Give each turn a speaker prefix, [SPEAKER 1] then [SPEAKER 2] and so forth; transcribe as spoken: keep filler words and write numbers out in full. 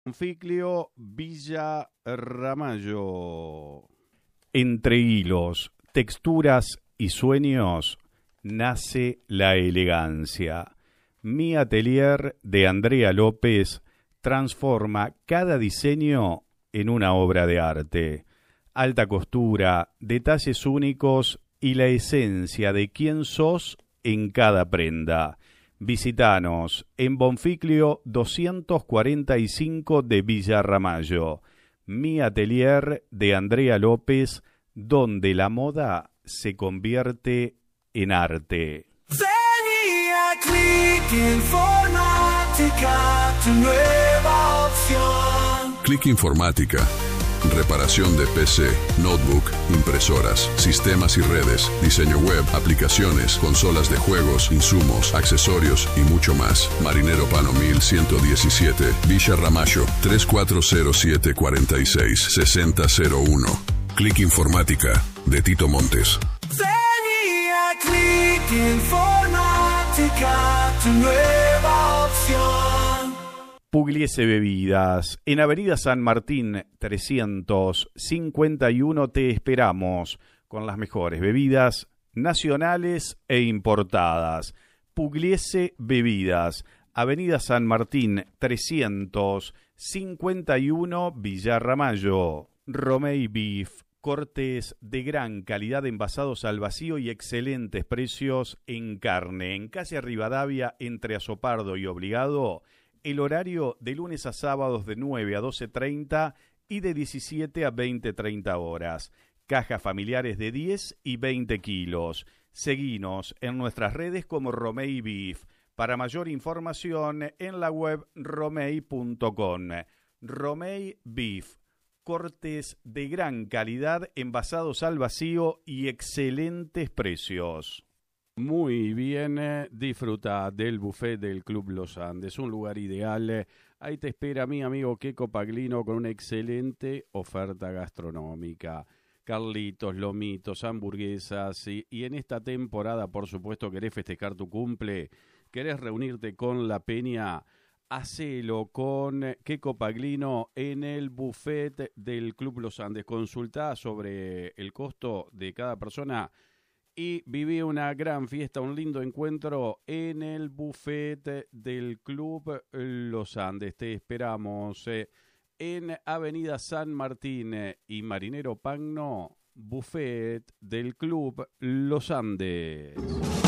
[SPEAKER 1] Bonfilio, Villa Ramallo. Entre hilos, texturas y sueños nace la elegancia. Mi atelier de Andrea López transforma cada diseño en una obra de arte. Alta costura, detalles únicos y la esencia de quién sos en cada prenda. Visítanos en Bonfilio doscientos cuarenta y cinco de Villa Ramallo. Mi atelier de Andrea López, donde la moda se convierte en arte.
[SPEAKER 2] Venía Click Informática, tu nueva opción.
[SPEAKER 3] Click Informática. Reparación de P C, notebook, impresoras, sistemas y redes, diseño web, aplicaciones, consolas de juegos, insumos, accesorios y mucho más. Marinero Pano mil ciento diecisiete, Villa Ramallo, tres cuatro cero siete cuatro seis seis cero cero uno. Click Informática, de Tito Montes.
[SPEAKER 2] Venía Click Informática, tu nueva opción.
[SPEAKER 1] Pugliese Bebidas, en Avenida San Martín trescientos cincuenta y uno te esperamos con las mejores bebidas nacionales e importadas. Pugliese Bebidas, Avenida San Martín trescientos cincuenta y uno Villa Ramallo. Romei Beef, cortes de gran calidad envasados al vacío y excelentes precios en carne. En calle Rivadavia, entre Azopardo y Obligado, el horario de lunes a sábados de nueve a doce treinta y de diecisiete a veinte treinta horas. Cajas familiares de diez y veinte kilos. Seguinos en nuestras redes como Romei Beef. Para mayor información en la web romei punto com. Romei Beef. Cortes de gran calidad envasados al vacío y excelentes precios. Muy bien, eh, disfruta del buffet del Club Los Andes, un lugar ideal. Eh, ahí te espera mi amigo Queco Paglino con una excelente oferta gastronómica. Carlitos, lomitos, hamburguesas y, y en esta temporada, por supuesto, querés festejar tu cumple, querés reunirte con la peña, hacelo con Queco Paglino en el buffet del Club Los Andes. Consultá sobre el costo de cada persona y viví una gran fiesta, un lindo encuentro en el buffet del Club Los Andes. Te esperamos eh, en Avenida San Martín eh, y Marinero Pagno, buffet del Club Los Andes.